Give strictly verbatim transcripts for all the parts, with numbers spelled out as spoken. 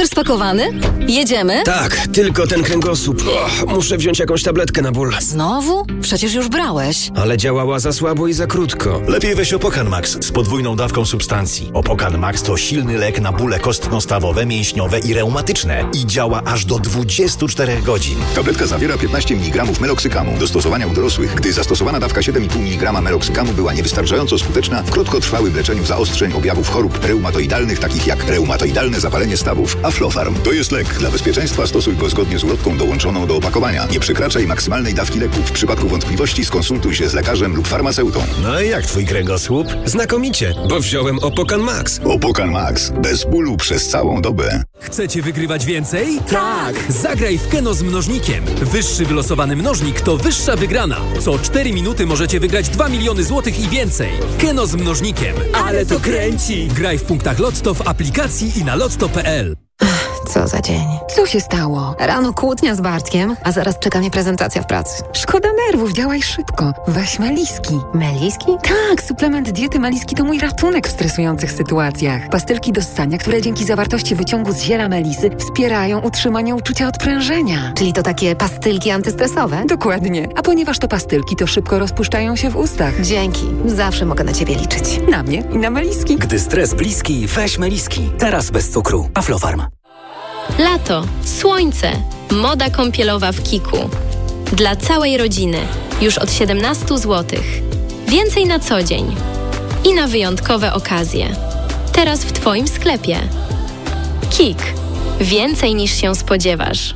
Komputer spakowany? Jedziemy? Tak, tylko ten kręgosłup. O, muszę wziąć jakąś tabletkę na ból. Znowu? Przecież już brałeś. Ale działała za słabo i za krótko. Lepiej weź Opokan Max z podwójną dawką substancji. Opokan Max to silny lek na bóle kostno-stawowe, mięśniowe i reumatyczne i działa aż do dwudziestu czterech godzin. Tabletka zawiera piętnaście miligramów meloksykamu. Do stosowania u dorosłych, gdy zastosowana dawka siedem i pół miligrama meloksykamu była niewystarczająco skuteczna w krótkotrwałym leczeniu zaostrzeń objawów chorób reumatoidalnych, takich jak reumatoidalne zapalenie stawów. Aflofarm to jest lek. Dla bezpieczeństwa stosuj go zgodnie z ulotką dołączoną do opakowania. Nie przekraczaj maksymalnej dawki leku. W przypadku wątpliwości skonsultuj się z lekarzem lub farmaceutą. No i jak twój kręgosłup? Znakomicie, bo wziąłem Opokan Max. Opokan Max. Bez bólu przez całą dobę. Chcecie wygrywać więcej? Tak! Zagraj w Keno z mnożnikiem. Wyższy wylosowany mnożnik to wyższa wygrana. Co cztery minuty możecie wygrać dwa miliony złotych i więcej. Keno z mnożnikiem. Ale to kręci! Graj w punktach Lotto, w aplikacji i na lotto kropka p l. Co za dzień. Co się stało? Rano kłótnia z Bartkiem, a zaraz czeka mnie prezentacja w pracy. Szkoda nerwów, działaj szybko. Weź Meliski. Meliski? Tak, suplement diety Meliski to mój ratunek w stresujących sytuacjach. Pastylki do ssania, które dzięki zawartości wyciągu z ziela melisy wspierają utrzymanie uczucia odprężenia. Czyli to takie pastylki antystresowe? Dokładnie. A ponieważ to pastylki, to szybko rozpuszczają się w ustach. Dzięki. Zawsze mogę na ciebie liczyć. Na mnie i na Meliski. Gdy stres bliski, weź Meliski. Teraz bez cukru. Aflofarm. Lato, słońce, moda kąpielowa w Kiku. Dla całej rodziny, już od siedemnastu złotych. Więcej na co dzień i na wyjątkowe okazje. Teraz w Twoim sklepie. Kik. Więcej niż się spodziewasz.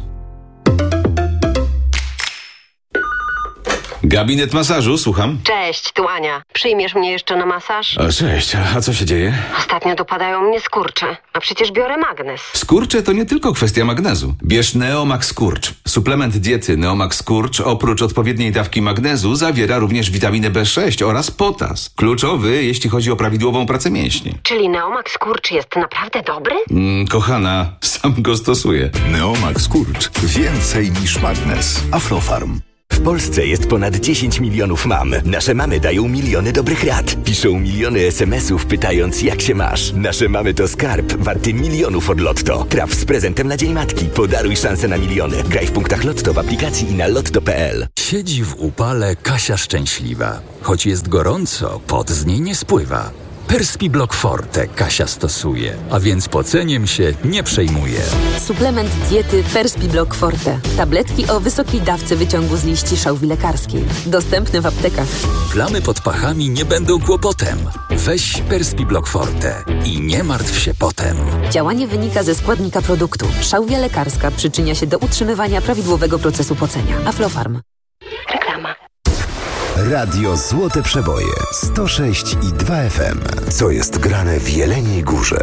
Gabinet masażu, słucham. Cześć, tu Ania. Przyjmiesz mnie jeszcze na masaż? O, cześć, a co się dzieje? Ostatnio dopadają mnie skurcze, a przecież biorę magnes. Skurcze to nie tylko kwestia magnezu. Bierz Neomax Skurcz. Suplement diety Neomax Skurcz oprócz odpowiedniej dawki magnezu zawiera również witaminę B sześć oraz potas. Kluczowy, jeśli chodzi o prawidłową pracę mięśni. Czyli Neomax Skurcz jest naprawdę dobry? Mm, kochana, sam go stosuję. Neomax Skurcz. Więcej niż magnes. Aflofarm. W Polsce jest ponad dziesięć milionów mam. Nasze mamy dają miliony dobrych rad. Piszą miliony es em esów pytając, jak się masz. Nasze mamy to skarb warty milionów od Lotto. Traf z prezentem na Dzień Matki. Podaruj szansę na miliony. Graj w punktach Lotto w aplikacji i na lotto kropka p l. Siedzi w upale Kasia szczęśliwa. Choć jest gorąco, pot z niej nie spływa. Perspiblock Forte Kasia stosuje, a więc poceniem się nie przejmuje. Suplement diety Perspiblock Forte. Tabletki o wysokiej dawce wyciągu z liści szałwi lekarskiej. Dostępne w aptekach. Plamy pod pachami nie będą kłopotem. Weź Perspiblock Forte i nie martw się potem. Działanie wynika ze składnika produktu. Szałwia lekarska przyczynia się do utrzymywania prawidłowego procesu pocenia. Aflofarm. Reklama. Radio Złote Przeboje sto sześć i dwa F M. Co jest grane w Jeleniej Górze?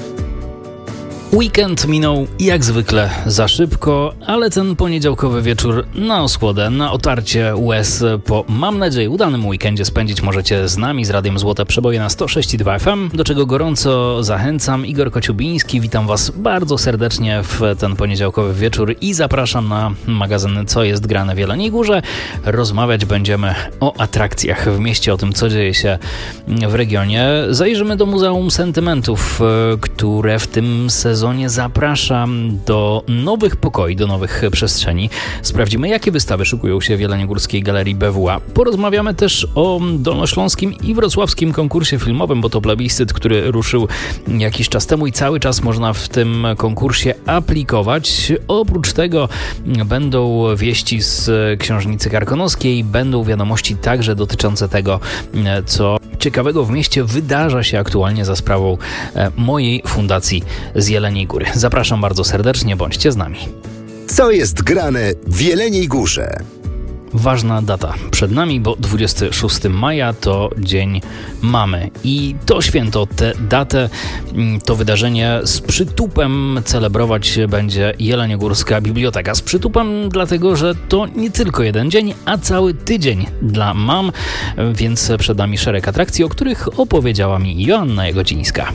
Weekend minął jak zwykle za szybko, ale ten poniedziałkowy wieczór na osłodę, na otarcie łez po, mam nadzieję, udanym weekendzie spędzić możecie z nami, z Radiem Złote Przeboje na sto sześć i dwa F M, do czego gorąco zachęcam. Igor Kociubiński, witam Was bardzo serdecznie w ten poniedziałkowy wieczór i zapraszam na magazyn Co jest grane w Jeleniej Górze. Rozmawiać będziemy o atrakcjach w mieście, o tym, co dzieje się w regionie. Zajrzymy do Muzeum Sentymentów, które w tym sezonie zapraszam do nowych pokoi, do nowych przestrzeni. Sprawdzimy, jakie wystawy szykują się w Jeleniogórskiej Galerii B W A. Porozmawiamy też o dolnośląskim i wrocławskim konkursie filmowym, bo to plebiscyt, który ruszył jakiś czas temu i cały czas można w tym konkursie aplikować. Oprócz tego będą wieści z Książnicy Karkonoskiej, będą wiadomości także dotyczące tego, co ciekawego w mieście wydarza się aktualnie za sprawą mojej fundacji z Jeleniej Góry. Zapraszam bardzo serdecznie, bądźcie z nami. Co jest grane w Jeleniej Górze? Ważna data przed nami, bo dwudziestego szóstego maja to Dzień Mamy i to święto, tę datę, to wydarzenie z przytupem celebrować będzie Jeleniogórska Biblioteka. Z przytupem dlatego, że to nie tylko jeden dzień, a cały tydzień dla mam, więc przed nami szereg atrakcji, o których opowiedziała mi Joanna Jagodzińska.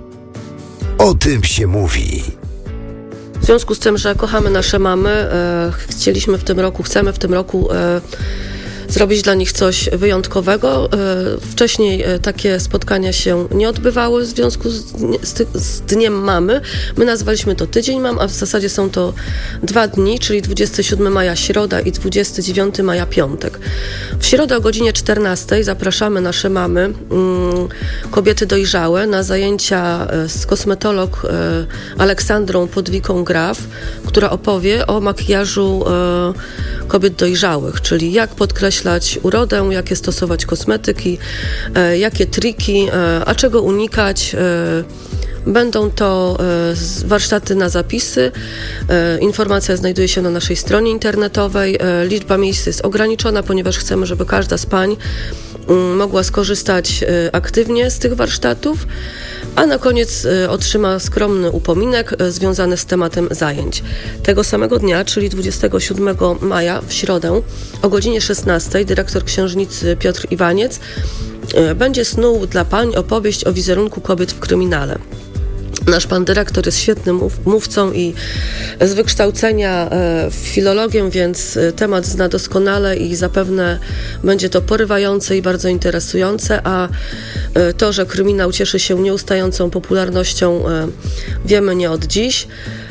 O tym się mówi. W związku z tym, że kochamy nasze mamy, e, chcieliśmy w tym roku, chcemy w tym roku e, zrobić dla nich coś wyjątkowego. Wcześniej takie spotkania się nie odbywały w związku z, z, z Dniem Mamy. My nazwaliśmy to Tydzień Mam, a w zasadzie są to dwa dni, czyli dwudziestego siódmego maja środa i dwudziestego dziewiątego maja piątek. W środę o godzinie czternastej zapraszamy nasze mamy, mm, kobiety dojrzałe, na zajęcia z kosmetolog e, Aleksandrą Podwiką-Graf, która opowie o makijażu e, kobiet dojrzałych, czyli jak podkreślać urodę, jakie stosować kosmetyki, e, jakie triki, e, a czego unikać. E, Będą to e, warsztaty na zapisy. E, informacja znajduje się na naszej stronie internetowej. E, liczba miejsc jest ograniczona, ponieważ chcemy, żeby każda z pań m, mogła skorzystać e, aktywnie z tych warsztatów, a na koniec e, otrzyma skromny upominek e, związany z tematem zajęć. Tego samego dnia, czyli dwudziestego siódmego maja w środę o godzinie szesnastej dyrektor księżnicy Piotr Iwaniec e, będzie snuł dla pań opowieść o wizerunku kobiet w kryminale. Nasz pan dyrektor jest świetnym mów, mówcą i z wykształcenia e, filologiem, więc temat zna doskonale i zapewne będzie to porywające i bardzo interesujące, a e, to, że kryminał cieszy się nieustającą popularnością, e, wiemy nie od dziś. E,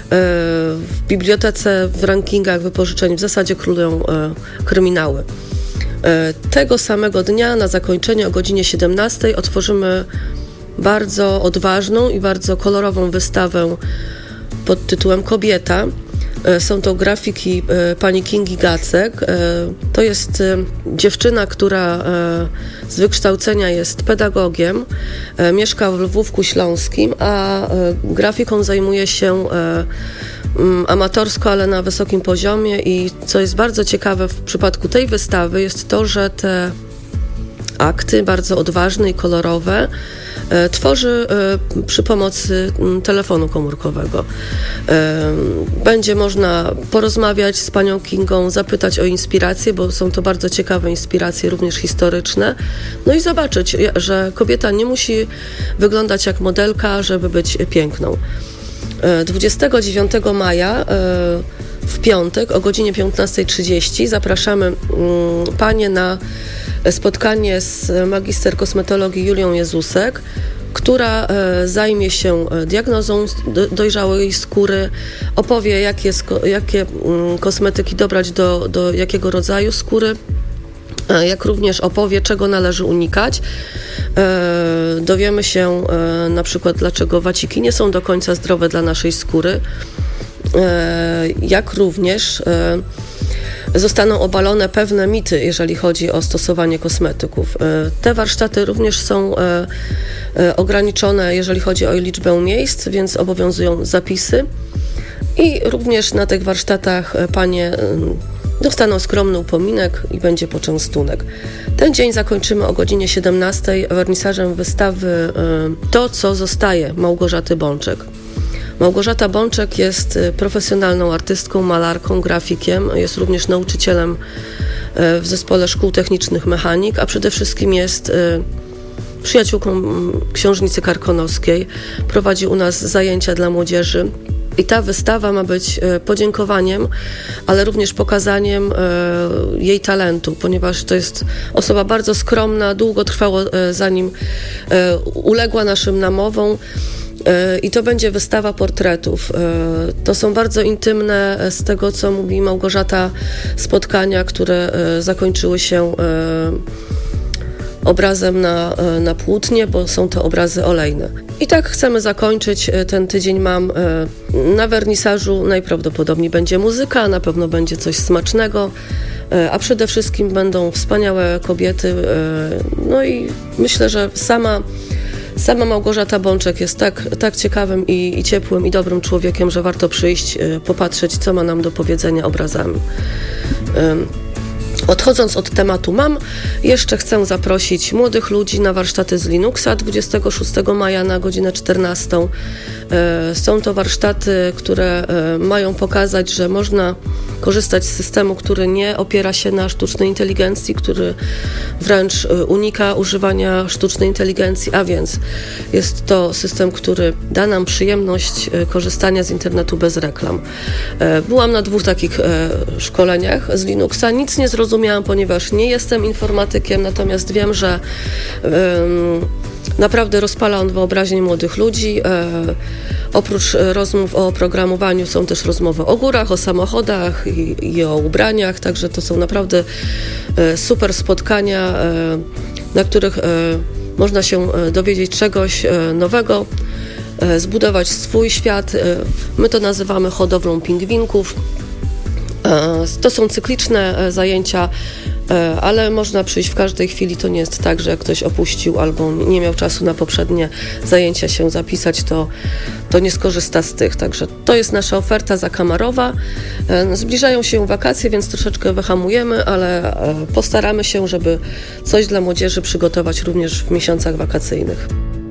w bibliotece, w rankingach wypożyczeń w zasadzie królują e, kryminały. E, tego samego dnia na zakończenie o godzinie siedemnastej otworzymy bardzo odważną i bardzo kolorową wystawę pod tytułem Kobieta. Są to grafiki pani Kingi Gacek. To jest dziewczyna, która z wykształcenia jest pedagogiem, mieszka w Lwówku Śląskim, a grafiką zajmuje się amatorsko, ale na wysokim poziomie i co jest bardzo ciekawe w przypadku tej wystawy jest to, że te akty bardzo odważne i kolorowe e, tworzy e, przy pomocy m, telefonu komórkowego. E, będzie można porozmawiać z panią Kingą, zapytać o inspiracje, bo są to bardzo ciekawe inspiracje, również historyczne. No i zobaczyć, że kobieta nie musi wyglądać jak modelka, żeby być piękną. E, dwudziestego dziewiątego maja e, w piątek o godzinie piętnastej trzydzieści zapraszamy m, panie na spotkanie z magister kosmetologii Julią Jezusek, która e, zajmie się diagnozą do, dojrzałej skóry, opowie, jakie, jakie mm, kosmetyki dobrać do, do jakiego rodzaju skóry, e, jak również opowie, czego należy unikać. E, dowiemy się e, na przykład, dlaczego waciki nie są do końca zdrowe dla naszej skóry, e, jak również e, zostaną obalone pewne mity, jeżeli chodzi o stosowanie kosmetyków. Te warsztaty również są ograniczone, jeżeli chodzi o liczbę miejsc, więc obowiązują zapisy i również na tych warsztatach panie dostaną skromny upominek i będzie poczęstunek. Ten dzień zakończymy o godzinie siedemnastej wernisażem wystawy To, co zostaje Małgorzaty Bączek. Małgorzata Bączek jest profesjonalną artystką, malarką, grafikiem, jest również nauczycielem w Zespole Szkół Technicznych Mechanik, a przede wszystkim jest przyjaciółką książnicy karkonoskiej. Prowadzi u nas zajęcia dla młodzieży i ta wystawa ma być podziękowaniem, ale również pokazaniem jej talentu, ponieważ to jest osoba bardzo skromna, długo trwało zanim uległa naszym namowom. I to będzie wystawa portretów. To są bardzo intymne, z tego co mówi Małgorzata, spotkania, które zakończyły się obrazem na, na płótnie, bo są to obrazy olejne. I tak chcemy zakończyć ten tydzień mam. Na wernisażu najprawdopodobniej będzie muzyka, na pewno będzie coś smacznego, a przede wszystkim będą wspaniałe kobiety. No i myślę, że sama Sama Małgorzata Bączek jest tak, tak ciekawym i, i ciepłym i dobrym człowiekiem, że warto przyjść, y, popatrzeć, co ma nam do powiedzenia obrazami. Y, Odchodząc od tematu mam, jeszcze chcę zaprosić młodych ludzi na warsztaty z Linuxa dwudziestego szóstego maja na godzinę czternastą. Są to warsztaty, które mają pokazać, że można korzystać z systemu, który nie opiera się na sztucznej inteligencji, który wręcz unika używania sztucznej inteligencji, a więc jest to system, który da nam przyjemność korzystania z internetu bez reklam. Byłam na dwóch takich szkoleniach z Linuxa, nic nie zrozumiałam. zrozumiałam, ponieważ nie jestem informatykiem, natomiast wiem, że um, naprawdę rozpala on wyobraźnię młodych ludzi. E, oprócz rozmów o programowaniu są też rozmowy o górach, o samochodach i, i o ubraniach, także to są naprawdę e, super spotkania, e, na których e, można się e, dowiedzieć czegoś e, nowego, e, zbudować swój świat. E, my to nazywamy hodowlą pingwinków. E, to są cykliczne e, zajęcia, ale można przyjść w każdej chwili. To nie jest tak, że jak ktoś opuścił albo nie miał czasu na poprzednie zajęcia się zapisać, to, to nie skorzysta z tych. Także to jest nasza oferta zakamarowa. Zbliżają się wakacje, więc troszeczkę wyhamujemy, ale postaramy się, żeby coś dla młodzieży przygotować również w miesiącach wakacyjnych.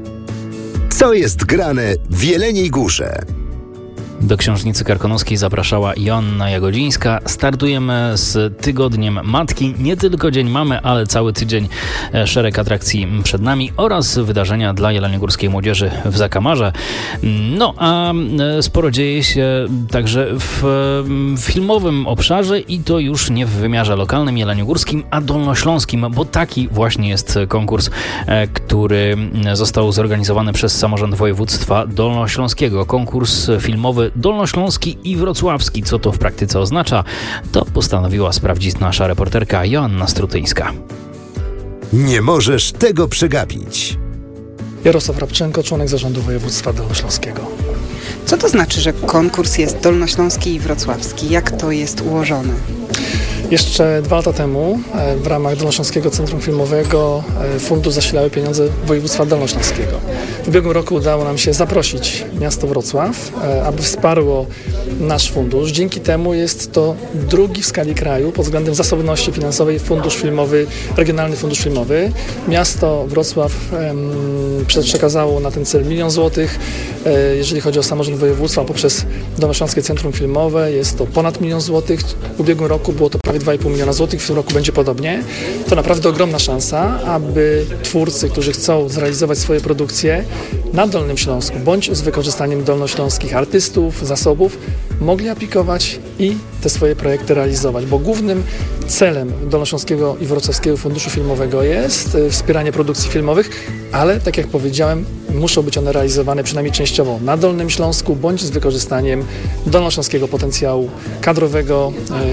Co jest grane w Jeleniej Górze? Do Książnicy Karkonoskiej zapraszała Joanna Jagodzińska. Startujemy z Tygodniem Matki. Nie tylko Dzień Mamy, ale cały tydzień szereg atrakcji przed nami oraz wydarzenia dla jeleniogórskiej młodzieży w zakamarze. No a sporo dzieje się także w filmowym obszarze i to już nie w wymiarze lokalnym jeleniogórskim, a dolnośląskim, bo taki właśnie jest konkurs, który został zorganizowany przez Samorząd Województwa Dolnośląskiego. Konkurs filmowy dolnośląski i wrocławski. Co to w praktyce oznacza, to postanowiła sprawdzić nasza reporterka Joanna Strutyńska. Nie możesz tego przegapić. Jarosław Rabczenko, członek Zarządu Województwa Dolnośląskiego. Co to znaczy, że konkurs jest dolnośląski i wrocławski? Jak to jest ułożone? Jeszcze dwa lata temu w ramach Dolnośląskiego Centrum Filmowego fundusz zasilały pieniądze województwa dolnośląskiego. W ubiegłym roku udało nam się zaprosić miasto Wrocław, aby wsparło nasz fundusz. Dzięki temu jest to drugi w skali kraju pod względem zasobności finansowej fundusz filmowy, regionalny fundusz filmowy. Miasto Wrocław um, przekazało na ten cel milion złotych. Jeżeli chodzi o samorząd województwa poprzez Dolnośląskie Centrum Filmowe jest to ponad milion złotych. W ubiegłym roku było to prawie dwa i pół miliona złotych, w tym roku będzie podobnie. To naprawdę ogromna szansa, aby twórcy, którzy chcą zrealizować swoje produkcje na Dolnym Śląsku, bądź z wykorzystaniem dolnośląskich artystów, zasobów, mogli aplikować i te swoje projekty realizować, bo głównym celem Dolnośląskiego i Wrocławskiego Funduszu Filmowego jest wspieranie produkcji filmowych, ale tak jak powiedziałem, muszą być one realizowane przynajmniej częściowo na Dolnym Śląsku, bądź z wykorzystaniem dolnośląskiego potencjału kadrowego,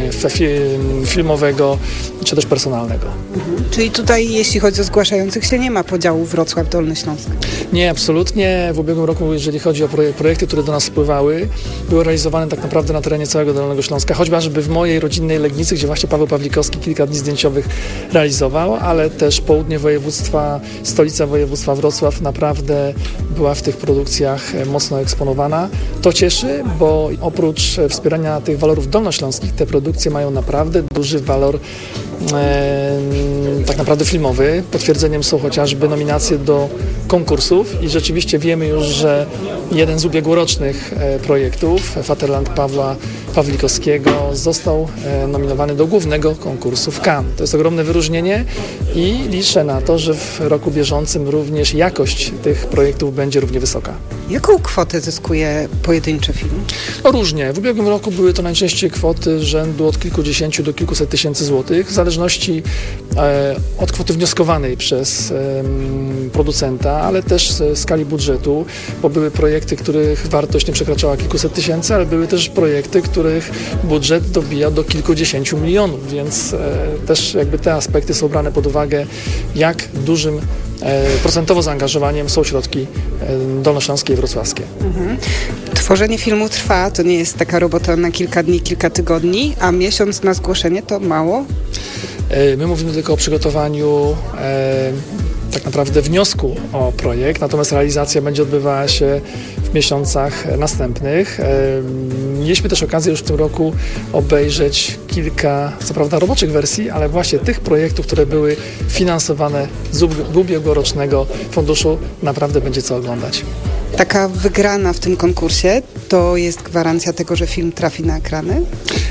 filmowego, czy też personalnego. Mhm. Czyli tutaj, jeśli chodzi o zgłaszających się, nie ma podziału Wrocław-Dolny Śląsk? Nie, absolutnie. W ubiegłym roku, jeżeli chodzi o projekty, które do nas spływały, były realizowane tak naprawdę na terenie całego Dolnego Śląska, choćby w mojej rodzinnej Legnicy, gdzie właśnie Paweł Pawlikowski kilka dni zdjęciowych realizował, ale też południe województwa, stolica województwa Wrocław naprawdę była w tych produkcjach mocno eksponowana. To cieszy, bo oprócz wspierania tych walorów dolnośląskich, te produkcje mają naprawdę duży walor e, tak naprawdę filmowy. Potwierdzeniem są chociażby nominacje do konkursów i rzeczywiście wiemy już, że jeden z ubiegłorocznych e, projektów, Vaterland Pawła Pawlikowskiego, został e, nominowany do głównego konkursu w Cannes. To jest ogromne wyróżnienie i liczę na to, że w roku bieżącym również jakość tych projektów będzie równie wysoka. Jaką kwotę zyskuje pojedynczy film? No różnie. W ubiegłym roku były to najczęściej kwoty rzędu od kilkudziesięciu do kilkuset tysięcy złotych, w zależności e, od kwoty wnioskowanej przez e, producenta, ale też z skali budżetu, bo były projekty, których wartość nie przekraczała kilkuset tysięcy, ale były też projekty, których budżet dobija do kilkudziesięciu milionów, więc e, też jakby te aspekty są brane pod uwagę, jak dużym e, procentowo zaangażowaniem są środki e, dolnośląskie i wrocławskie. Mhm. Tworzenie filmu trwa, to nie jest taka robota na kilka dni, kilka tygodni, a miesiąc na zgłoszenie to mało? E, my mówimy tylko o przygotowaniu e, tak naprawdę wniosku o projekt, natomiast realizacja będzie odbywała się w miesiącach następnych. Mieliśmy też okazję już w tym roku obejrzeć kilka, co prawda roboczych wersji, ale właśnie tych projektów, które były finansowane z ubiegłorocznego funduszu, naprawdę będzie co oglądać. Taka wygrana w tym konkursie to jest gwarancja tego, że film trafi na ekrany?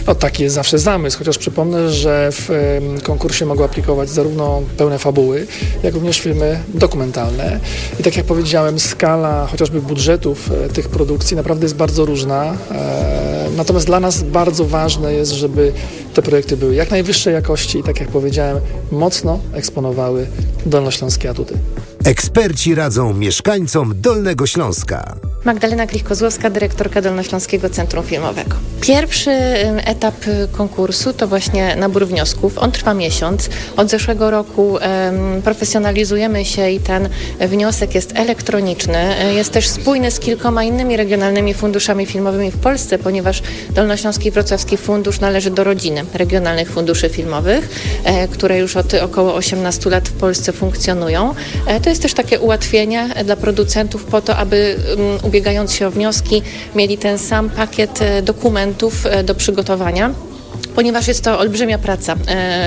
No taki jest zawsze zamysł, chociaż przypomnę, że w em, konkursie mogą aplikować zarówno pełne fabuły, jak również filmy dokumentalne. I tak jak powiedziałem, skala chociażby budżetów e, tych produkcji naprawdę jest bardzo różna. E, natomiast dla nas bardzo ważne jest, żeby te projekty były jak najwyższej jakości i tak jak powiedziałem, mocno eksponowały dolnośląskie atuty. Eksperci radzą mieszkańcom Dolnego Śląska. Magdalena Klich-Kozłowska, dyrektorka Dolnośląskiego Centrum Filmowego. Pierwszy etap konkursu to właśnie nabór wniosków. On trwa miesiąc. Od zeszłego roku um, profesjonalizujemy się i ten wniosek jest elektroniczny. Jest też spójny z kilkoma innymi regionalnymi funduszami filmowymi w Polsce, ponieważ Dolnośląski i Wrocławski Fundusz należy do rodziny regionalnych funduszy filmowych, e, które już od około osiemnastu lat w Polsce funkcjonują. E, to jest też takie ułatwienie dla producentów po to, aby um, ubiegając się o wnioski, mieli ten sam pakiet dokumentów do przygotowania, ponieważ jest to olbrzymia praca.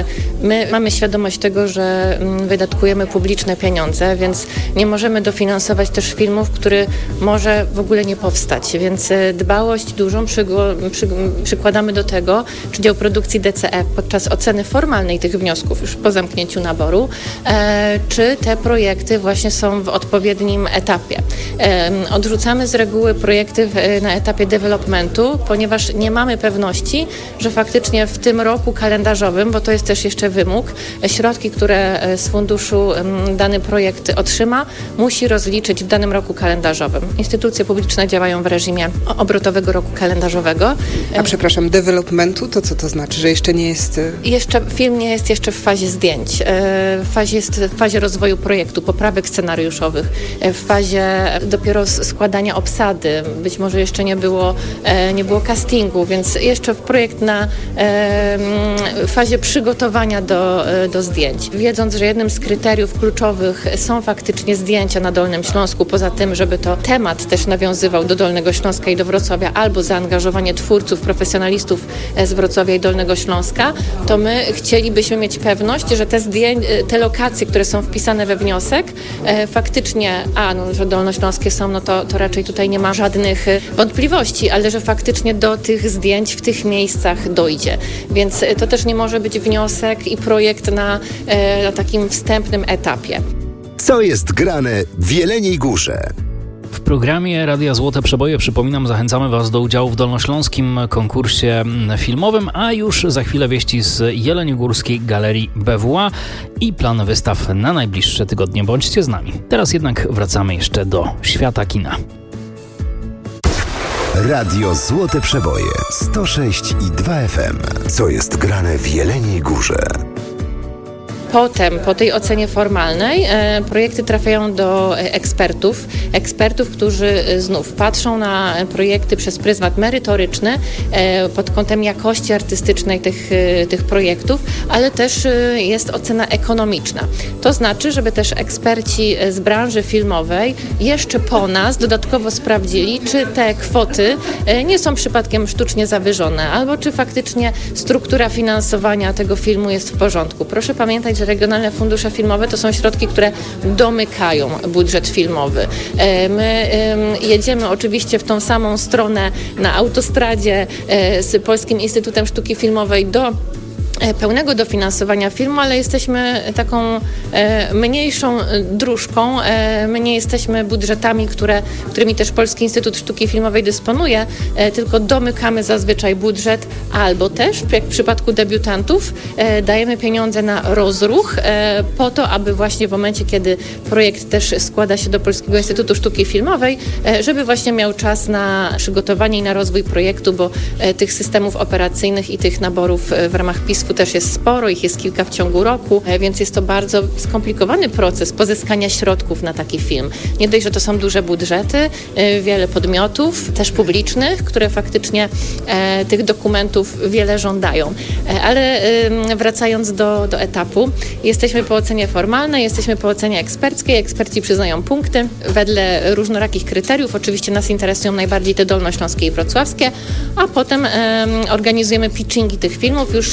My mamy świadomość tego, że wydatkujemy publiczne pieniądze, więc nie możemy dofinansować też filmów, który może w ogóle nie powstać, więc dbałość dużą przygo- przy- przykładamy do tego, czy dział produkcji D C F podczas oceny formalnej tych wniosków, już po zamknięciu naboru, czy te projekty właśnie są w odpowiednim etapie. Odrzucamy z reguły projekty na etapie developmentu, ponieważ nie mamy pewności, że faktycznie w tym roku kalendarzowym, bo to jest też jeszcze wymóg, środki, które z funduszu dany projekt otrzyma, musi rozliczyć w danym roku kalendarzowym. Instytucje publiczne działają w reżimie obrotowego roku kalendarzowego. A przepraszam, developmentu, to co to znaczy, że jeszcze nie jest... Jeszcze film nie jest jeszcze w fazie zdjęć, w fazie, jest w fazie rozwoju projektu, poprawek scenariuszowych, w fazie dopiero składania obsady, być może jeszcze nie było, nie było castingu, więc jeszcze projekt na w fazie przygotowania do, do zdjęć. Wiedząc, że jednym z kryteriów kluczowych są faktycznie zdjęcia na Dolnym Śląsku, poza tym, żeby to temat też nawiązywał do Dolnego Śląska i do Wrocławia, albo zaangażowanie twórców, profesjonalistów z Wrocławia i Dolnego Śląska, to my chcielibyśmy mieć pewność, że te, zdję- te lokacje, które są wpisane we wniosek, faktycznie, a no, że dolnośląskie są, no to, to raczej tutaj nie ma żadnych wątpliwości, ale że faktycznie do tych zdjęć w tych miejscach dojdzie. Więc to też nie może być wniosek i projekt na, na takim wstępnym etapie. Co jest grane w Jeleniej Górze? W programie Radia Złote Przeboje, przypominam, zachęcamy Was do udziału w dolnośląskim konkursie filmowym, a już za chwilę wieści z Jeleniogórskiej Galerii B W A i plan wystaw na najbliższe tygodnie. Bądźcie z nami. Teraz jednak wracamy jeszcze do świata kina. Radio Złote Przeboje sto sześć i dwa F M. Co jest grane w Jeleniej Górze? Potem, po tej ocenie formalnej, e, projekty trafiają do ekspertów, ekspertów, którzy znów patrzą na projekty przez pryzmat merytoryczny, e, pod kątem jakości artystycznej tych, e, tych projektów, ale też e, jest ocena ekonomiczna. To znaczy, żeby też eksperci z branży filmowej jeszcze po nas dodatkowo sprawdzili, czy te kwoty e, nie są przypadkiem sztucznie zawyżone, albo czy faktycznie struktura finansowania tego filmu jest w porządku. Proszę pamiętać, że regionalne fundusze filmowe to są środki, które domykają budżet filmowy. My jedziemy oczywiście w tą samą stronę na autostradzie z Polskim Instytutem Sztuki Filmowej do pełnego dofinansowania filmu, ale jesteśmy taką e, mniejszą dróżką. E, my nie jesteśmy budżetami, które, którymi też Polski Instytut Sztuki Filmowej dysponuje, e, tylko domykamy zazwyczaj budżet, albo też, jak w przypadku debiutantów, e, dajemy pieniądze na rozruch e, po to, aby właśnie w momencie, kiedy projekt też składa się do Polskiego Instytutu Sztuki Filmowej, e, żeby właśnie miał czas na przygotowanie i na rozwój projektu, bo e, tych systemów operacyjnych i tych naborów w ramach P I S F też jest sporo, ich jest kilka w ciągu roku, więc jest to bardzo skomplikowany proces pozyskania środków na taki film. Nie dość, że to są duże budżety, wiele podmiotów, też publicznych, które faktycznie e, tych dokumentów wiele żądają. E, ale e, wracając do, do etapu, jesteśmy po ocenie formalnej, jesteśmy po ocenie eksperckiej, eksperci przyznają punkty wedle różnorakich kryteriów. Oczywiście nas interesują najbardziej te dolnośląskie i wrocławskie, a potem e, organizujemy pitchingi tych filmów już e,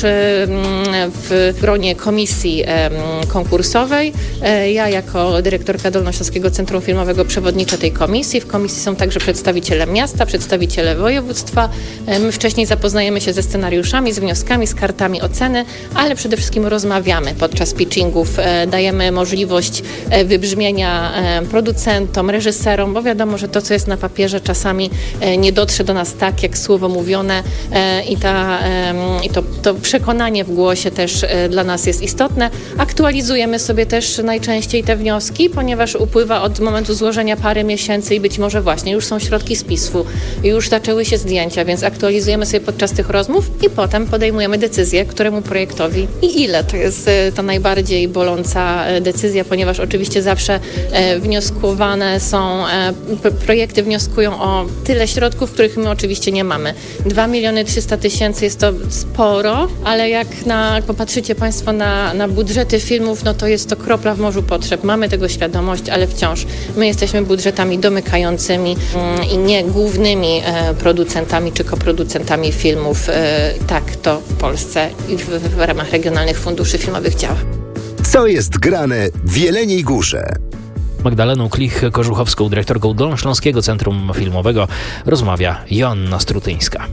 w gronie komisji konkursowej. Ja jako dyrektorka Dolnośląskiego Centrum Filmowego przewodniczę tej komisji. W komisji są także przedstawiciele miasta, przedstawiciele województwa. My wcześniej zapoznajemy się ze scenariuszami, z wnioskami, z kartami oceny, ale przede wszystkim rozmawiamy podczas pitchingów. Dajemy możliwość wybrzmienia producentom, reżyserom, bo wiadomo, że to, co jest na papierze, czasami nie dotrze do nas tak, jak słowo mówione i, ta, i to, to przekonanie w głosie też dla nas jest istotne. Aktualizujemy sobie też najczęściej te wnioski, ponieważ upływa od momentu złożenia parę miesięcy i być może właśnie już są środki spisu, już zaczęły się zdjęcia, więc aktualizujemy sobie podczas tych rozmów i potem podejmujemy decyzję, któremu projektowi i ile. To jest ta najbardziej boląca decyzja, ponieważ oczywiście zawsze wnioskowane są, projekty wnioskują o tyle środków, których my oczywiście nie mamy. dwa miliony trzysta tysięcy jest to sporo, ale jak na, popatrzycie Państwo na, na budżety filmów, no to jest to kropla w morzu potrzeb. Mamy tego świadomość, ale wciąż my jesteśmy budżetami domykającymi mm, i nie głównymi e, producentami czy koproducentami filmów. E, tak to w Polsce i w, w ramach regionalnych funduszy filmowych działa. Co jest grane w Jeleniej Górze? Magdaleną Klich-Kożuchowską, dyrektorką Dolnośląskiego Centrum Filmowego, rozmawia Joanna Strutyńska.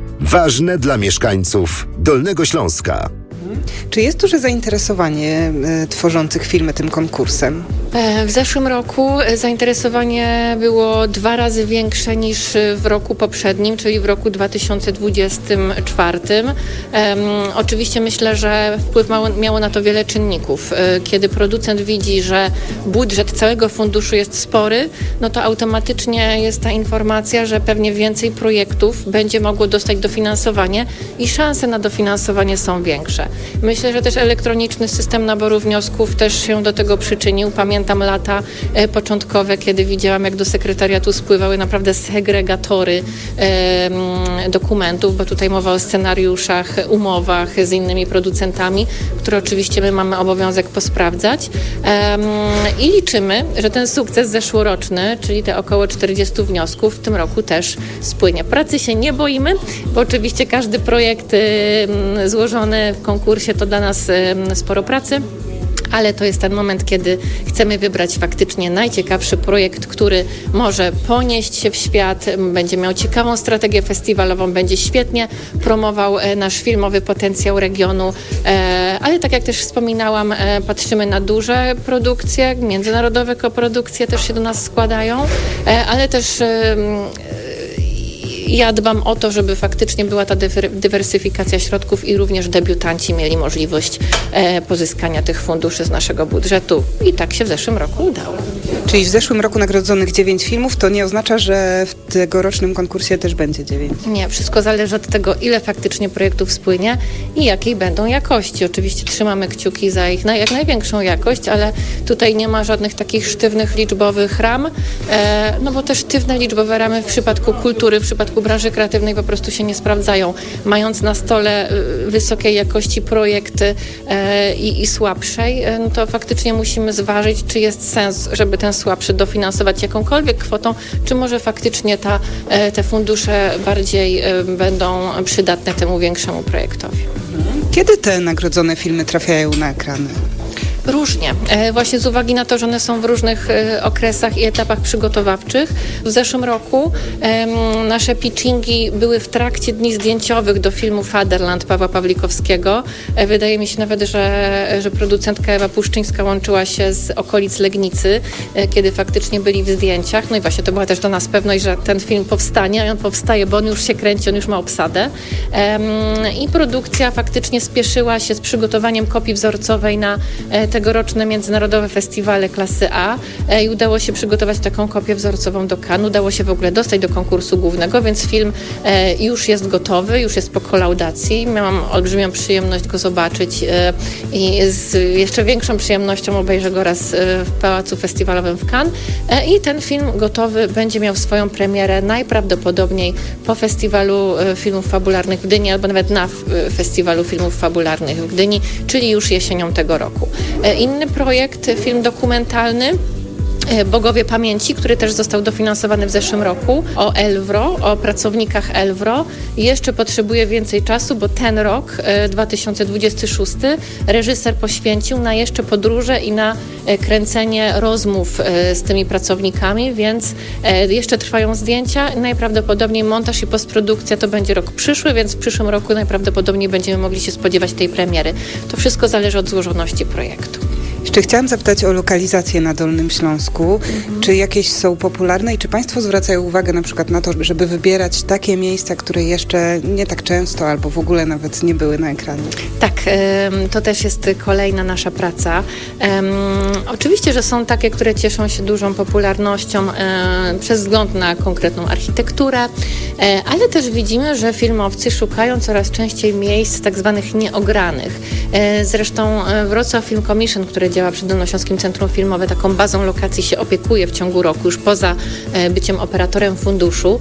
Ważne dla mieszkańców Dolnego Śląska. Czy jest duże zainteresowanie e, tworzących filmy tym konkursem? W zeszłym roku zainteresowanie było dwa razy większe niż w roku poprzednim, czyli w roku dwa tysiące dwudziestym czwartym. Um, oczywiście myślę, że wpływ mało, miało na to wiele czynników. Kiedy producent widzi, że budżet całego funduszu jest spory, no to automatycznie jest ta informacja, że pewnie więcej projektów będzie mogło dostać dofinansowanie i szanse na dofinansowanie są większe. Myślę, że też elektroniczny system naboru wniosków też się do tego przyczynił. Pamiętam lata e, początkowe, kiedy widziałam, jak do sekretariatu spływały naprawdę segregatory e, dokumentów, bo tutaj mowa o scenariuszach, umowach z innymi producentami, które oczywiście my mamy obowiązek posprawdzać. E, I liczymy, że ten sukces zeszłoroczny, czyli te około czterdzieści wniosków w tym roku też spłynie. Pracy się nie boimy, bo oczywiście każdy projekt e, złożony w konkursie to dla nas e, sporo pracy. Ale to jest ten moment, kiedy chcemy wybrać faktycznie najciekawszy projekt, który może ponieść się w świat, będzie miał ciekawą strategię festiwalową, będzie świetnie promował nasz filmowy potencjał regionu, ale tak jak też wspominałam, patrzymy na duże produkcje, międzynarodowe koprodukcje też się do nas składają, ale też ja dbam o to, żeby faktycznie była ta dywersyfikacja środków i również debiutanci mieli możliwość e, pozyskania tych funduszy z naszego budżetu. I tak się w zeszłym roku udało. Czyli w zeszłym roku nagrodzonych dziewięć filmów, to nie oznacza, że w tegorocznym konkursie też będzie dziewięć? Nie, wszystko zależy od tego, ile faktycznie projektów spłynie i jakiej będą jakości. Oczywiście trzymamy kciuki za ich jak największą jakość, ale tutaj nie ma żadnych takich sztywnych liczbowych ram, e, no bo te sztywne liczbowe ramy w przypadku kultury, w przypadku branży kreatywnej po prostu się nie sprawdzają. Mając na stole wysokiej jakości projekt e, i, i słabszej, e, no to faktycznie musimy zważyć, czy jest sens, żeby ten słabszy dofinansować jakąkolwiek kwotą, czy może faktycznie ta, e, te fundusze bardziej e, będą przydatne temu większemu projektowi. Kiedy te nagrodzone filmy trafiają na ekrany? Różnie. E, właśnie z uwagi na to, że one są w różnych e, okresach i etapach przygotowawczych. W zeszłym roku e, nasze pitchingi były w trakcie dni zdjęciowych do filmu Fatherland Pawła Pawlikowskiego. E, wydaje mi się nawet, że, że producentka Ewa Puszczyńska łączyła się z okolic Legnicy, e, kiedy faktycznie byli w zdjęciach. No i właśnie to była też do nas pewność, że ten film powstanie, a on powstaje, bo on już się kręci, on już ma obsadę. E, I produkcja faktycznie spieszyła się z przygotowaniem kopii wzorcowej na e, tegoroczne międzynarodowe festiwale klasy A i udało się przygotować taką kopię wzorcową do Cannes. Udało się w ogóle dostać do konkursu głównego, więc film już jest gotowy, już jest po kolaudacji. Miałam olbrzymią przyjemność go zobaczyć i z jeszcze większą przyjemnością obejrzę go raz w Pałacu Festiwalowym w Cannes. I ten film gotowy będzie miał swoją premierę najprawdopodobniej po Festiwalu Filmów Fabularnych w Gdyni, albo nawet na Festiwalu Filmów Fabularnych w Gdyni, czyli już jesienią tego roku. Inny projekt, film dokumentalny, Bogowie Pamięci, który też został dofinansowany w zeszłym roku, o Elwro, o pracownikach Elwro. Jeszcze potrzebuje więcej czasu, bo ten rok, dwa tysiące dwudziesty szósty, reżyser poświęcił na jeszcze podróże i na kręcenie rozmów z tymi pracownikami, więc jeszcze trwają zdjęcia. Najprawdopodobniej montaż i postprodukcja to będzie rok przyszły, więc w przyszłym roku najprawdopodobniej będziemy mogli się spodziewać tej premiery. To wszystko zależy od złożoności projektu. Jeszcze chciałam zapytać o lokalizację na Dolnym Śląsku. Mhm. Czy jakieś są popularne i czy Państwo zwracają uwagę na przykład na to, żeby wybierać takie miejsca, które jeszcze nie tak często albo w ogóle nawet nie były na ekranie? Tak, to też jest kolejna nasza praca. Oczywiście, że są takie, które cieszą się dużą popularnością przez wzgląd na konkretną architekturę, ale też widzimy, że filmowcy szukają coraz częściej miejsc tak zwanych nieogranych. Zresztą Wrocław Film Commission, które działa przy Dolnośląskim Centrum Filmowe, taką bazą lokacji się opiekuje w ciągu roku, już poza byciem operatorem funduszu,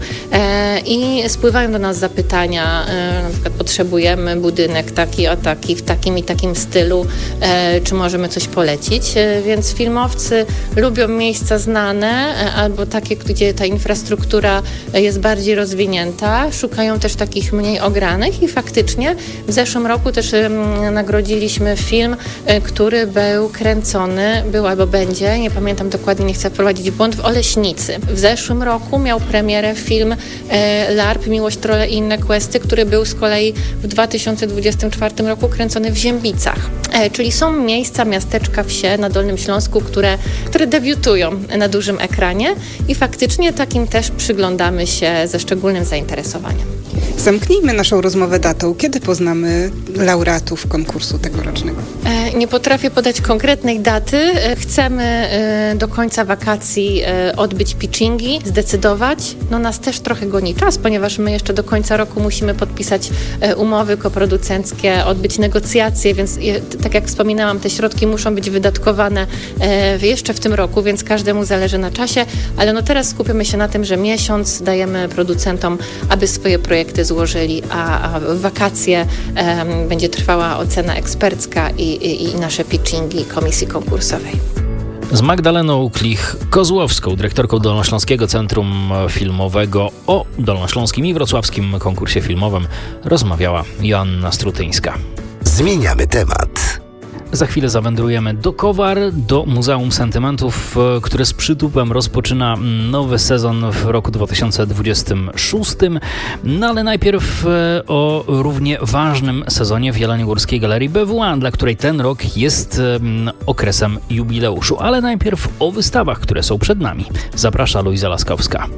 i spływają do nas zapytania, na przykład potrzebujemy budynek taki o taki, w takim i takim stylu, czy możemy coś polecić, więc filmowcy lubią miejsca znane albo takie, gdzie ta infrastruktura jest bardziej rozwinięta, szukają też takich mniej ogranych i faktycznie w zeszłym roku też nagrodziliśmy film, który był kręcony, był albo będzie, nie pamiętam dokładnie, nie chcę wprowadzić w błąd, w Oleśnicy. W zeszłym roku miał premierę film e, LARP, Miłość, Trolle i inne questy, który był z kolei w dwa tysiące dwudziestym czwartym roku kręcony w Ziębicach. E, czyli są miejsca, miasteczka, wsie na Dolnym Śląsku, które, które debiutują na dużym ekranie i faktycznie takim też przyglądamy się ze szczególnym zainteresowaniem. Zamknijmy naszą rozmowę datą. Kiedy poznamy laureatów konkursu tegorocznego? E, nie potrafię podać konkretnej daty. E, chcemy e, do końca wakacji e, odbyć pitchingi, zdecydować. No nas też trochę goni czas, ponieważ my jeszcze do końca roku musimy podpisać e, umowy koproducenckie, odbyć negocjacje, więc je, tak jak wspominałam, te środki muszą być wydatkowane e, jeszcze w tym roku, więc każdemu zależy na czasie, ale no teraz skupimy się na tym, że miesiąc dajemy producentom, aby swoje projekty złożyli, a, a w wakacje um, będzie trwała ocena ekspercka i, i, i nasze pitchingi komisji konkursowej. Z Magdaleną Klich-Kozłowską, dyrektorką Dolnośląskiego Centrum Filmowego, o dolnośląskim i wrocławskim konkursie filmowym rozmawiała Joanna Strutyńska. Zmieniamy temat. Za chwilę zawędrujemy do Kowar, do Muzeum Sentymentów, które z przytupem rozpoczyna nowy sezon w roku dwa tysiące dwudziestym szóstym. No ale najpierw o równie ważnym sezonie w Jeleniogórskiej Galerii B W A, dla której ten rok jest okresem jubileuszu. Ale najpierw o wystawach, które są przed nami. Zaprasza Luiza Laskowska.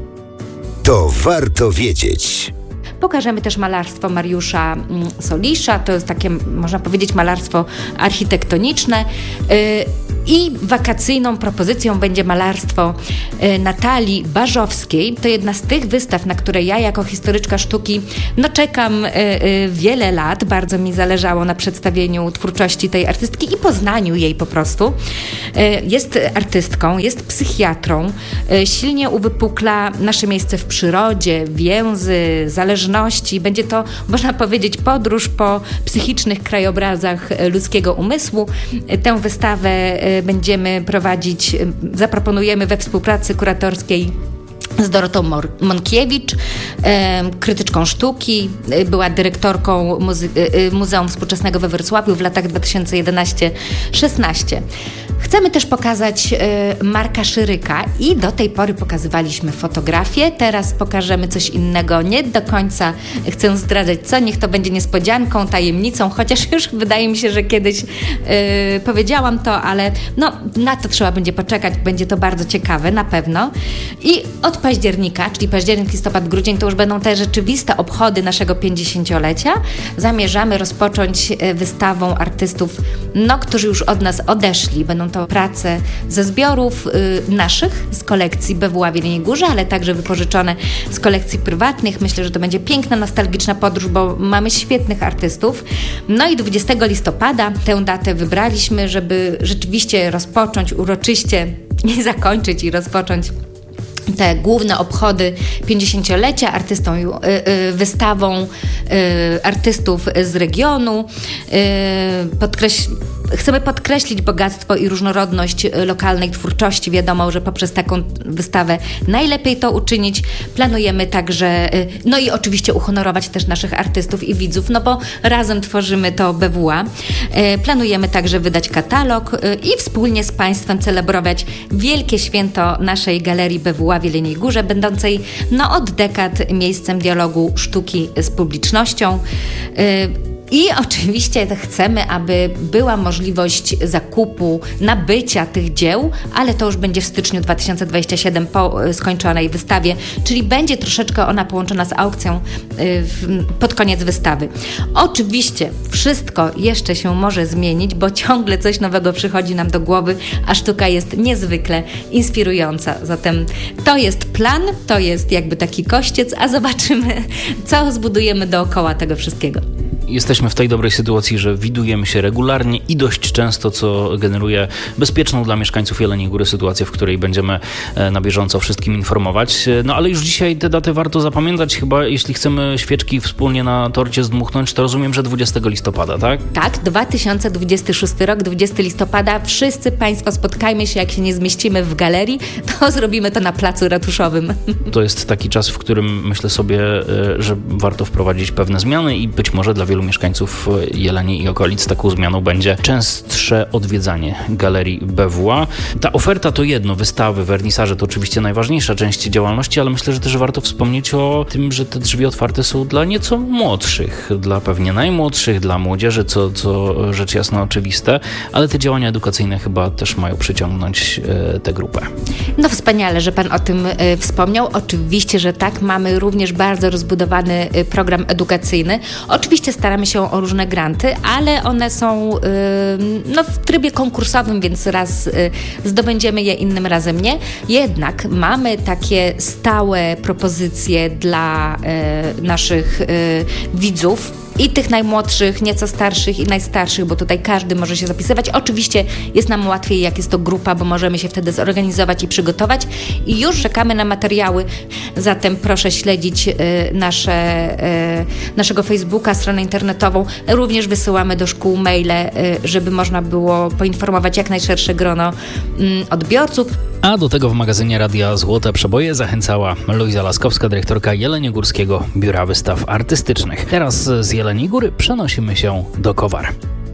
To warto wiedzieć. Pokażemy też malarstwo Mariusza Solisza, to jest takie, można powiedzieć, malarstwo architektoniczne. I wakacyjną propozycją będzie malarstwo Natalii Barzowskiej. To jedna z tych wystaw, na które ja jako historyczka sztuki no czekam wiele lat. Bardzo mi zależało na przedstawieniu twórczości tej artystki i poznaniu jej po prostu. Jest artystką, jest psychiatrą, silnie uwypukla nasze miejsce w przyrodzie, więzy, zależności. Będzie to, można powiedzieć, podróż po psychicznych krajobrazach ludzkiego umysłu. Tę wystawę będziemy prowadzić, zaproponujemy we współpracy kuratorskiej z Dorotą Monkiewicz, e, krytyczką sztuki, była dyrektorką Muze- Muzeum Współczesnego we Wrocławiu w latach dwa tysiące jedenaście szesnaście. Chcemy też pokazać e, Marka Szyryka i do tej pory pokazywaliśmy fotografię, teraz pokażemy coś innego. Nie do końca chcę zdradzać co, niech to będzie niespodzianką, tajemnicą, chociaż już wydaje mi się, że kiedyś e, powiedziałam to, ale no, na to trzeba będzie poczekać, będzie to bardzo ciekawe na pewno. I od października, czyli październik, listopad, grudzień, to już będą te rzeczywiste obchody naszego pięćdziesięciolecia. Zamierzamy rozpocząć wystawą artystów, no, którzy już od nas odeszli. Będą to prace ze zbiorów y, naszych, z kolekcji B W A w Jeleniej Górze, ale także wypożyczone z kolekcji prywatnych. Myślę, że to będzie piękna, nostalgiczna podróż, bo mamy świetnych artystów. No i dwudziestego listopada tę datę wybraliśmy, żeby rzeczywiście rozpocząć uroczyście i zakończyć i rozpocząć te główne obchody pięćdziesięciolecia artystą, y, y, wystawą y, artystów z regionu. Y, podkreś- chcemy podkreślić bogactwo i różnorodność lokalnej twórczości. Wiadomo, że poprzez taką wystawę najlepiej to uczynić. Planujemy także, no i oczywiście uhonorować też naszych artystów i widzów, no bo razem tworzymy to B W A. Planujemy także wydać katalog i wspólnie z Państwem celebrować wielkie święto naszej Galerii B W A w Jeleniej Górze, będącej no, od dekad miejscem dialogu sztuki z publicznością. I oczywiście chcemy, aby była możliwość zakupu, nabycia tych dzieł, ale to już będzie w styczniu dwa tysiące dwudziestym siódmym po skończonej wystawie, czyli będzie troszeczkę ona połączona z aukcją pod koniec wystawy. Oczywiście wszystko jeszcze się może zmienić, bo ciągle coś nowego przychodzi nam do głowy, a sztuka jest niezwykle inspirująca. Zatem to jest plan, to jest jakby taki kościec, a zobaczymy, co zbudujemy dookoła tego wszystkiego. Jesteśmy w tej dobrej sytuacji, że widujemy się regularnie i dość często, co generuje bezpieczną dla mieszkańców Jeleniej Góry sytuację, w której będziemy na bieżąco wszystkim informować. No ale już dzisiaj te daty warto zapamiętać. Chyba jeśli chcemy świeczki wspólnie na torcie zdmuchnąć, to rozumiem, że dwudziestego listopada, tak? Tak, dwa tysiące dwudziesty szósty rok, dwudziestego listopada. Wszyscy Państwo spotkajmy się, jak się nie zmieścimy w galerii, to zrobimy to na placu ratuszowym. To jest taki czas, w którym myślę sobie, że warto wprowadzić pewne zmiany i być może dla wielu mieszkańców Jeleni i okolic taką zmianą będzie częstsze odwiedzanie Galerii B W A. Ta oferta to jedno, wystawy, wernisaże to oczywiście najważniejsza część działalności, ale myślę, że też warto wspomnieć o tym, że te drzwi otwarte są dla nieco młodszych, dla pewnie najmłodszych, dla młodzieży, co, co rzecz jasna oczywiste, ale te działania edukacyjne chyba też mają przyciągnąć e, tę grupę. No wspaniale, że Pan o tym e, wspomniał. Oczywiście, że tak. Mamy również bardzo rozbudowany e, program edukacyjny. Oczywiście staramy się o różne granty, ale one są y, no, w trybie konkursowym, więc raz y, zdobędziemy je, innym razem nie. Jednak mamy takie stałe propozycje dla y, naszych y, widzów, i tych najmłodszych, nieco starszych i najstarszych, bo tutaj każdy może się zapisywać. Oczywiście jest nam łatwiej, jak jest to grupa, bo możemy się wtedy zorganizować i przygotować i już czekamy na materiały. Zatem proszę śledzić y, nasze, y, naszego Facebooka, stronę internetową. Również wysyłamy do szkół maile, y, żeby można było poinformować jak najszersze grono y, odbiorców. A do tego w magazynie Radia Złote Przeboje zachęcała Luiza Laskowska, dyrektorka Jeleniogórskiego Biura Wystaw Artystycznych. Teraz z Jeleniej Góry przenosimy się do Kowar.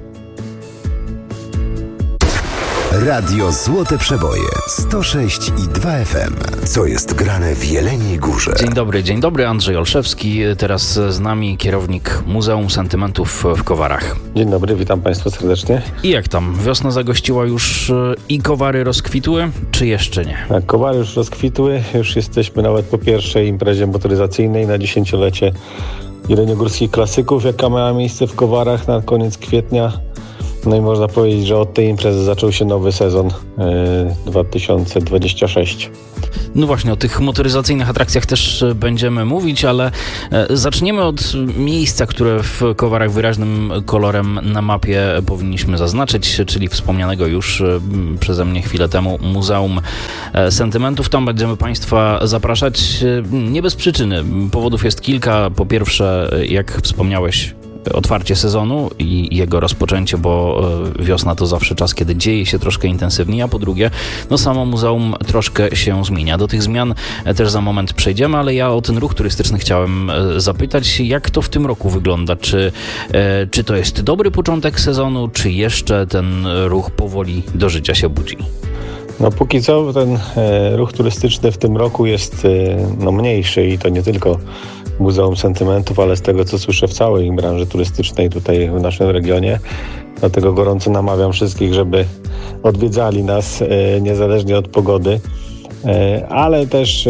Radio Złote Przeboje sto sześć i dwa F M. Co jest grane w Jeleniej Górze? Dzień dobry, dzień dobry. Andrzej Olszewski. Teraz z nami kierownik Muzeum Sentymentów w Kowarach. Dzień dobry, witam Państwa serdecznie. I jak tam? Wiosna zagościła już i Kowary rozkwitły, czy jeszcze nie? Tak, Kowary już rozkwitły. Już jesteśmy nawet po pierwszej imprezie motoryzacyjnej na dziesięciolecie jeleniogórskich klasyków, jaka miała miejsce w Kowarach na koniec kwietnia. No i można powiedzieć, że od tej imprezy zaczął się nowy sezon yy, dwa tysiące dwudziesty szósty. No właśnie, o tych motoryzacyjnych atrakcjach też będziemy mówić, ale zaczniemy od miejsca, które w Kowarach wyraźnym kolorem na mapie powinniśmy zaznaczyć, czyli wspomnianego już przeze mnie chwilę temu Muzeum Sentymentów. Tam będziemy Państwa zapraszać nie bez przyczyny. Powodów jest kilka. Po pierwsze, jak wspomniałeś, otwarcie sezonu i jego rozpoczęcie, bo wiosna to zawsze czas, kiedy dzieje się troszkę intensywniej, a po drugie, no samo muzeum troszkę się zmienia. Do tych zmian też za moment przejdziemy, ale ja o ten ruch turystyczny chciałem zapytać, jak to w tym roku wygląda? Czy, czy to jest dobry początek sezonu, czy jeszcze ten ruch powoli do życia się budzi? No póki co ten e, ruch turystyczny w tym roku jest e, no, mniejszy i to nie tylko Muzeum Sentymentów, ale z tego co słyszę w całej branży turystycznej tutaj w naszym regionie. Dlatego gorąco namawiam wszystkich, żeby odwiedzali nas e, niezależnie od pogody. E, ale też, e,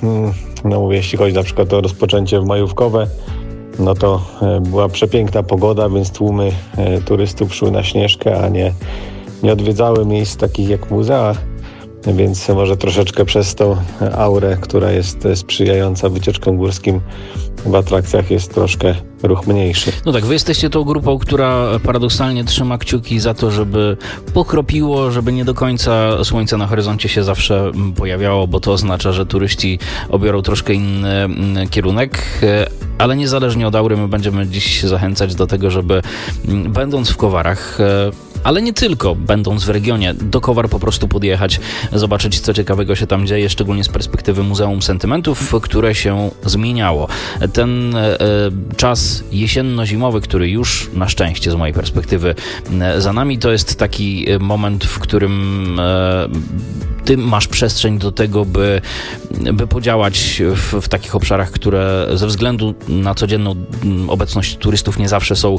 no mówię, jeśli chodzi na przykład o rozpoczęcie w majówkowe, no to e, była przepiękna pogoda, więc tłumy e, turystów szły na Śnieżkę, a nie, nie odwiedzały miejsc takich jak muzea. Więc może troszeczkę przez tą aurę, która jest sprzyjająca wycieczkom górskim, w atrakcjach jest troszkę ruch mniejszy. No tak, wy jesteście tą grupą, która paradoksalnie trzyma kciuki za to, żeby pokropiło, żeby nie do końca słońce na horyzoncie się zawsze pojawiało, bo to oznacza, że turyści obiorą troszkę inny kierunek, ale niezależnie od aury my będziemy dziś zachęcać do tego, żeby będąc w Kowarach ale nie tylko, będąc w regionie, do Kowar po prostu podjechać, zobaczyć, co ciekawego się tam dzieje, szczególnie z perspektywy Muzeum Sentymentów, które się zmieniało. Ten e, czas jesienno-zimowy, który już na szczęście z mojej perspektywy e, za nami, to jest taki moment, w którym e, ty masz przestrzeń do tego, by, by podziałać w, w takich obszarach, które ze względu na codzienną obecność turystów nie zawsze są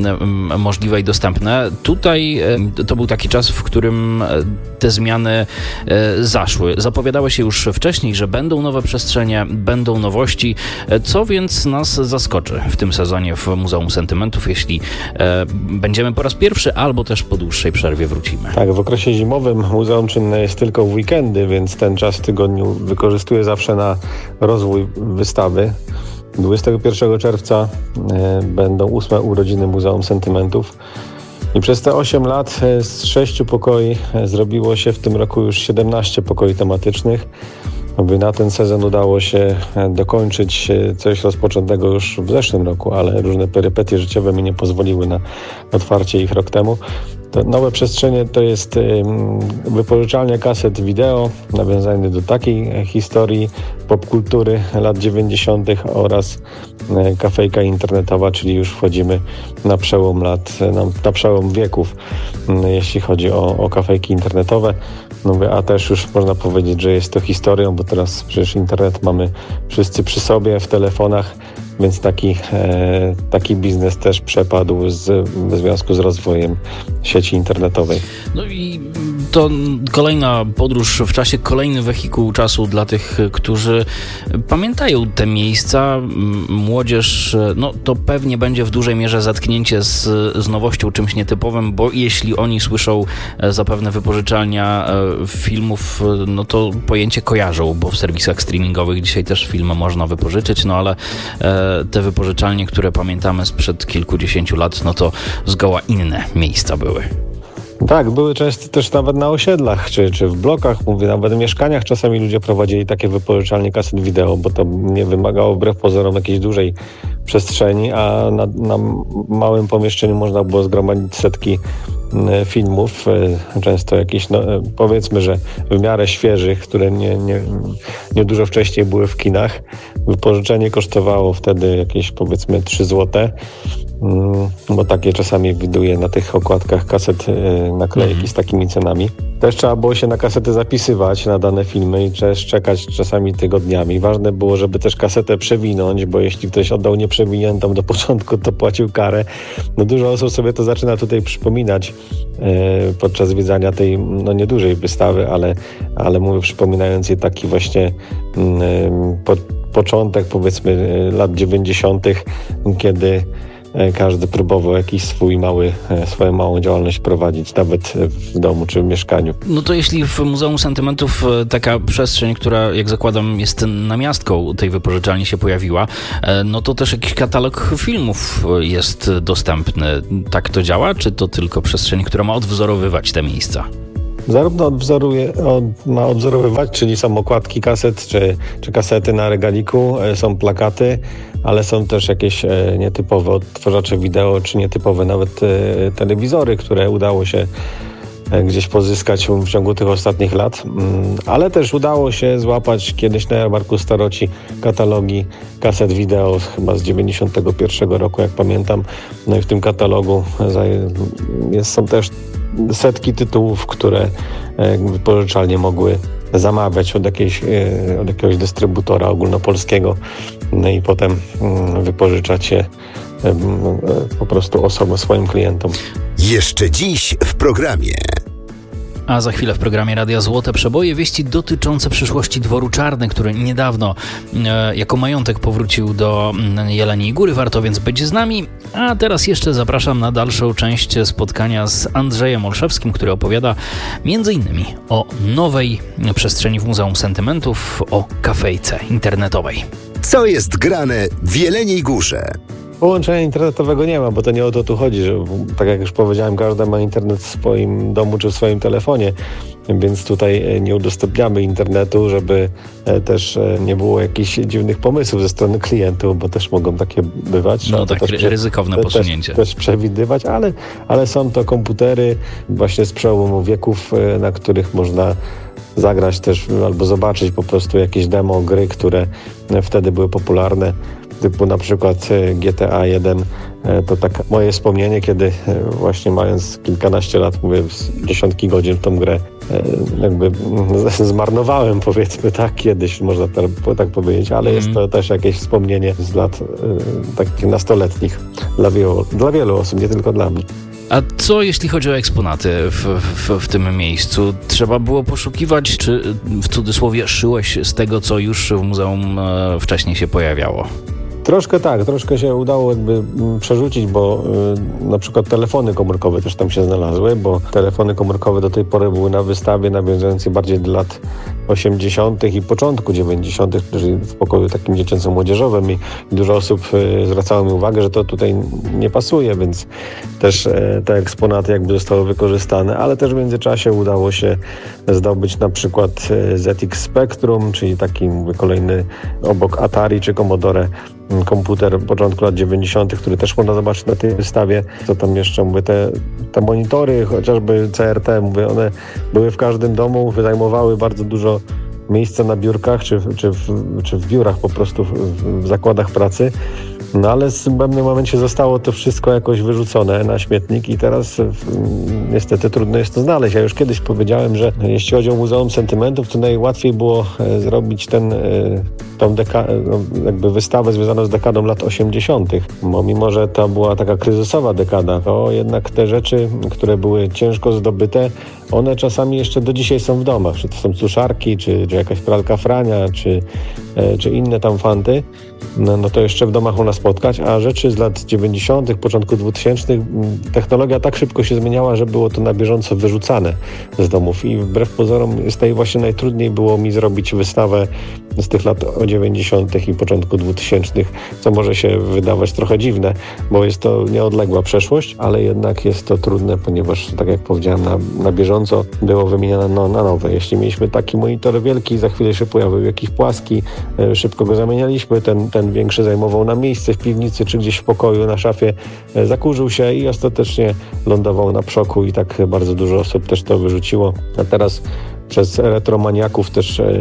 możliwe i dostępne. Tutaj to był taki czas, w którym te zmiany zaszły. Zapowiadało się już wcześniej, że będą nowe przestrzenie, będą nowości. Co więc nas zaskoczy w tym sezonie w Muzeum Sentymentów, jeśli będziemy po raz pierwszy albo też po dłuższej przerwie wrócimy? Tak, w okresie zimowym muzeum czynne jest tylko w weekendy, więc ten czas w tygodniu wykorzystuję zawsze na rozwój wystawy. dwudziestego pierwszego czerwca e, będą ósme urodziny Muzeum Sentymentów i przez te osiem lat e, z sześciu pokoi e, zrobiło się w tym roku już siedemnaście pokoi tematycznych. Aby na ten sezon udało się dokończyć coś rozpoczętego już w zeszłym roku, ale różne perypetie życiowe mi nie pozwoliły na otwarcie ich rok temu. Te nowe przestrzenie to jest wypożyczalnia kaset wideo, nawiązanie do takiej historii popkultury lat dziewięćdziesiątych oraz kafejka internetowa, czyli już wchodzimy na przełom lat, na, na przełom wieków, jeśli chodzi o, o kafejki internetowe. No, a też już można powiedzieć, że jest to historią, bo teraz przecież internet mamy wszyscy przy sobie w telefonach, więc taki, e, taki biznes też przepadł z, w związku z rozwojem sieci internetowej. No i to kolejna podróż w czasie, kolejny wehikuł czasu dla tych, którzy pamiętają te miejsca. Młodzież, no to pewnie będzie w dużej mierze zetknięcie z, z nowością, czymś nietypowym, bo jeśli oni słyszą zapewne wypożyczalnia filmów, no to pojęcie kojarzą, bo w serwisach streamingowych dzisiaj też filmy można wypożyczyć, no ale te wypożyczalnie, które pamiętamy sprzed kilkudziesięciu lat, no to zgoła inne miejsca były. Tak, były często też nawet na osiedlach, czy, czy w blokach, mówię, nawet w mieszkaniach czasami ludzie prowadzili takie wypożyczalnie kaset wideo, bo to nie wymagało wbrew pozorom jakiejś dużej przestrzeni, a na, na małym pomieszczeniu można było zgromadzić setki filmów, często jakieś, no, powiedzmy, że w miarę świeżych, które nie, nie, nie dużo wcześniej były w kinach. Wypożyczenie kosztowało wtedy jakieś, powiedzmy, trzy złote, bo takie czasami widuję na tych okładkach kaset naklejki mm. z takimi cenami. Też trzeba było się na kasety zapisywać, na dane filmy i też czekać czasami tygodniami. Ważne było, żeby też kasetę przewinąć, bo jeśli ktoś oddał nieprzewiniętą do początku, to płacił karę. No dużo osób sobie to zaczyna tutaj przypominać e, podczas zwiedzania tej, no niedużej wystawy, ale, ale mówię, przypominając jej taki właśnie e, po, początek, powiedzmy, lat dziewięćdziesiątych, kiedy każdy próbował jakiś swój mały, swoją małą działalność prowadzić, nawet w domu czy w mieszkaniu. No to jeśli w Muzeum Sentymentów taka przestrzeń, która jak zakładam jest namiastką tej wypożyczalni się pojawiła, no to też jakiś katalog filmów jest dostępny. Tak to działa, czy to tylko przestrzeń, która ma odwzorowywać te miejsca? Zarówno odwzoruje, od, ma odwzorowywać, czyli są okładki kaset, czy, czy kasety na regaliku, są plakaty, ale są też jakieś e, nietypowe odtwarzacze wideo, czy nietypowe nawet e, telewizory, które udało się e, gdzieś pozyskać w ciągu tych ostatnich lat. Mm, ale też udało się złapać kiedyś na jarmarku Staroci katalogi kaset wideo chyba z dziewięćdziesiątego pierwszego roku, jak pamiętam. No i w tym katalogu jest, są też setki tytułów, które wypożyczalnie mogły zamawiać od, jakiejś, od jakiegoś dystrybutora ogólnopolskiego, no i potem wypożyczać je po prostu osobom, swoim klientom. Jeszcze dziś w programie. A za chwilę w programie Radia Złote Przeboje wieści dotyczące przyszłości Dworu Czarny, który niedawno e, jako majątek powrócił do Jeleniej Góry. Warto więc być z nami. A teraz jeszcze zapraszam na dalszą część spotkania z Andrzejem Olszewskim, który opowiada między innymi o nowej przestrzeni w Muzeum Sentymentów, o kafejce internetowej. Co jest grane w Jeleniej Górze? Połączenia internetowego nie ma, bo to nie o to tu chodzi, że tak jak już powiedziałem, każdy ma internet w swoim domu czy w swoim telefonie, więc tutaj nie udostępniamy internetu, żeby też nie było jakichś dziwnych pomysłów ze strony klientów, bo też mogą takie bywać. No tak, też ryzykowne też, posunięcie. Też, też przewidywać, ale, ale są to komputery właśnie z przełomu wieków, na których można zagrać też albo zobaczyć po prostu jakieś demo gry, które wtedy były popularne, typu na przykład G T A jeden. To tak moje wspomnienie, kiedy właśnie mając kilkanaście lat, mówię, dziesiątki godzin w tą grę jakby zmarnowałem, powiedzmy tak, kiedyś można tak powiedzieć, ale mm. jest to też jakieś wspomnienie z lat takich nastoletnich dla wielu, dla wielu osób, nie tylko dla mnie. A co jeśli chodzi o eksponaty w, w, w tym miejscu? Trzeba było poszukiwać, czy w cudzysłowie szyłeś z tego, co już w muzeum wcześniej się pojawiało? Troszkę tak, troszkę się udało jakby przerzucić, bo y, na przykład telefony komórkowe też tam się znalazły, bo telefony komórkowe do tej pory były na wystawie nawiązującej bardziej do lat osiemdziesiątych i początku dziewięćdziesiątych, czyli w pokoju takim dziecięco-młodzieżowym i dużo osób y, zwracało mi uwagę, że to tutaj nie pasuje, więc też y, te eksponaty jakby zostały wykorzystane, ale też w międzyczasie udało się zdobyć na przykład y, Z X Spectrum, czyli taki mówię, kolejny obok Atari czy Commodore komputer początku lat dziewięćdziesiątych, który też można zobaczyć na tej wystawie. Co tam jeszcze, mówię, te, te monitory, chociażby C R T, mówię, one były w każdym domu, zajmowały bardzo dużo miejsca na biurkach, czy, czy, w, czy w biurach po prostu, w, w zakładach pracy. No ale w pewnym momencie zostało to wszystko jakoś wyrzucone na śmietnik i teraz niestety trudno jest to znaleźć. Ja już kiedyś powiedziałem, że jeśli chodzi o Muzeum Sentymentów, to najłatwiej było zrobić ten, tą deka- jakby wystawę związaną z dekadą lat osiemdziesiątych. Bo mimo, że to była taka kryzysowa dekada, to jednak te rzeczy, które były ciężko zdobyte, one czasami jeszcze do dzisiaj są w domach. Czy to są suszarki, czy, czy jakaś pralka Frania, czy, czy inne tam fanty. No, no to jeszcze w domach można spotkać, a rzeczy z lat dziewięćdziesiątych, początku dwutysięcznych technologia tak szybko się zmieniała, że było to na bieżąco wyrzucane z domów i wbrew pozorom z tej właśnie najtrudniej było mi zrobić wystawę z tych lat dziewięćdziesiątych i początku dwutysięcznych, co może się wydawać trochę dziwne, bo jest to nieodległa przeszłość, ale jednak jest to trudne, ponieważ tak jak powiedziałem, na, na bieżąco było wymieniane no, na nowe. Jeśli mieliśmy taki monitor wielki, za chwilę się pojawił jakiś płaski, szybko go zamienialiśmy, ten, ten większy zajmował nam miejsce w piwnicy czy gdzieś w pokoju na szafie, zakurzył się i ostatecznie lądował na przoku i tak bardzo dużo osób też to wyrzuciło. A teraz przez retromaniaków też e,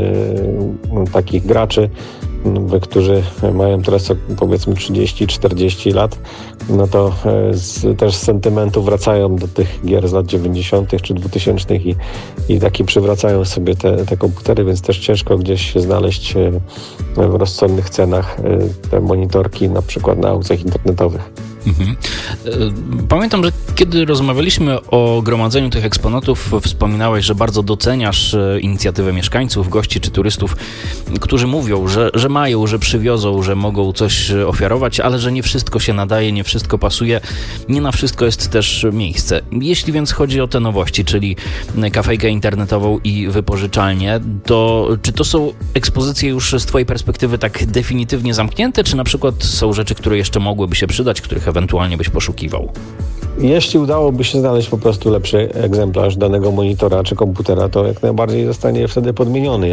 takich graczy, którzy mają teraz powiedzmy trzydzieści czterdzieści lat, no to z, też z sentymentu wracają do tych gier z lat dziewięćdziesiątych czy dwutysięcznych i, i taki przywracają sobie te, te komputery, więc też ciężko gdzieś znaleźć w rozsądnych cenach te monitorki na przykład na aukcjach internetowych. Mhm. Pamiętam, że kiedy rozmawialiśmy o gromadzeniu tych eksponatów, wspominałeś, że bardzo doceniasz inicjatywę mieszkańców, gości czy turystów, którzy mówią, że, że mają, że przywiozą, że mogą coś ofiarować, ale że nie wszystko się nadaje, nie wszystko pasuje, nie na wszystko jest też miejsce. Jeśli więc chodzi o te nowości, czyli kafejkę internetową i wypożyczalnię, to czy to są ekspozycje już z twojej perspektywy tak definitywnie zamknięte, czy na przykład są rzeczy, które jeszcze mogłyby się przydać, których ewentualnie byś poszukiwał? Jeśli udałoby się znaleźć po prostu lepszy egzemplarz danego monitora czy komputera, to jak najbardziej zostanie wtedy podmieniony.